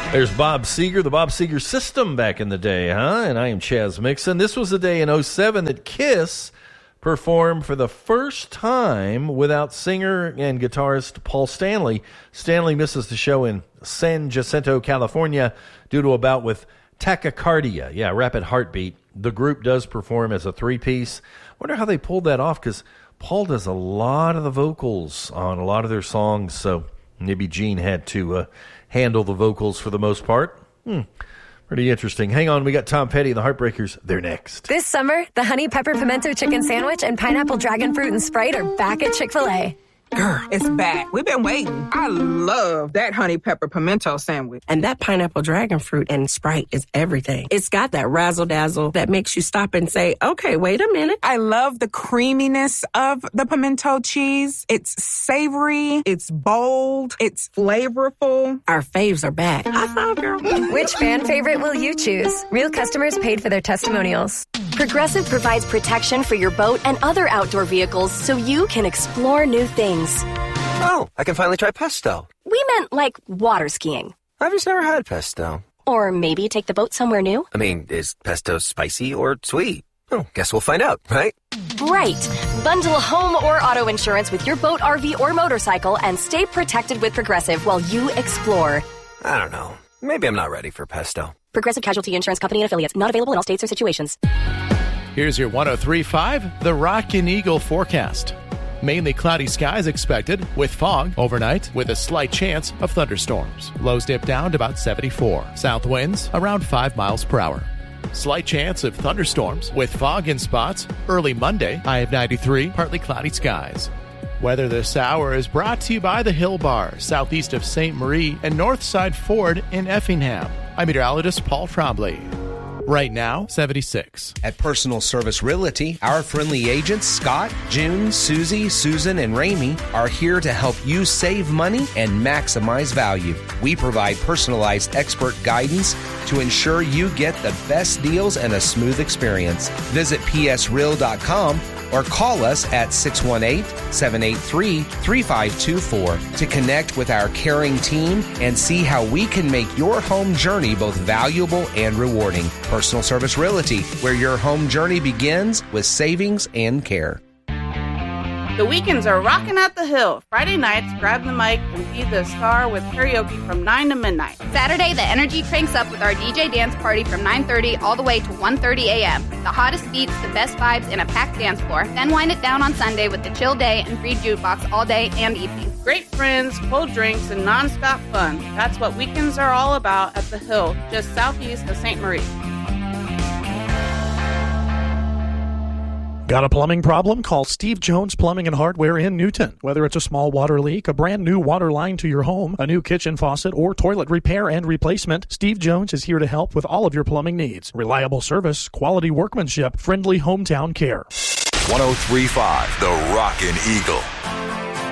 There's Bob Seger, the Bob Seger System back in the day, huh? And I am Chaz Mixon. This was the day in 2007 that Kiss performed for the first time without singer and guitarist Paul Stanley. Stanley misses the show in San Jacinto, California, due to a bout with tachycardia. Yeah, rapid heartbeat. The group does perform as a three-piece. Wonder how they pulled that off, because Paul does a lot of the vocals on a lot of their songs, so maybe Gene had to handle the vocals for the most part. Pretty interesting. Hang on, we got Tom Petty and the Heartbreakers. They're next. This summer, the Honey Pepper Pimento Chicken Sandwich and Pineapple Dragon Fruit and Sprite are back at Chick-fil-A. Girl, it's back. We've been waiting. I love that honey pepper pimento sandwich. And that pineapple dragon fruit and Sprite is everything. It's got that razzle-dazzle that makes you stop and say, okay, wait a minute. I love the creaminess of the pimento cheese. It's savory. It's bold. It's flavorful. Our faves are back. High five, girl. Which fan favorite will you choose? Real customers paid for their testimonials. Progressive provides protection for your boat and other outdoor vehicles so you can explore new things. Oh, I can finally try pesto. We meant like water skiing. I've just never had pesto. Or maybe take the boat somewhere new. I mean, is pesto spicy or sweet? Oh, guess we'll find out, right? Right. Bundle home or auto insurance with your boat, RV, or motorcycle and stay protected with Progressive while you explore. I don't know. Maybe I'm not ready for pesto. Progressive Casualty Insurance Company and Affiliates. Not available in all states or situations. Here's your 103.5, the Rockin' Eagle forecast. Mainly cloudy skies expected with fog overnight with a slight chance of thunderstorms. Lows dip down to about 74. South winds around 5 miles per hour. Slight chance of thunderstorms with fog in spots early Monday. High of 93, partly cloudy skies. Weather this hour is brought to you by the Hill Bar, southeast of St. Marie and Northside Ford in Effingham. I'm meteorologist Paul Trombley. Right now, 76. At Personal Service Realty, our friendly agents, Scott, June, Susie, Susan, and Ramey, are here to help you save money and maximize value. We provide personalized expert guidance to ensure you get the best deals and a smooth experience. Visit psreal.com or call us at 618-783-3524 to connect with our caring team and see how we can make your home journey both valuable and rewarding. Personal Service Realty, where your home journey begins with savings and care. The weekends are rocking at the Hill. Friday nights, grab the mic and be the star with karaoke from 9 to midnight. Saturday, the energy cranks up with our DJ dance party from 9:30 all the way to 1:30 a.m. The hottest beats, the best vibes, and a packed dance floor. Then wind it down on Sunday with the chill day and free jukebox all day and evening. Great friends, cold drinks, and nonstop fun. That's what weekends are all about at the Hill, just southeast of St. Marie. Got a plumbing problem? Call Steve Jones Plumbing and Hardware in Newton. Whether it's a small water leak, a brand new water line to your home, a new kitchen faucet, or toilet repair and replacement, Steve Jones is here to help with all of your plumbing needs. Reliable service, quality workmanship, friendly hometown care. 103.5, the Rockin' Eagle.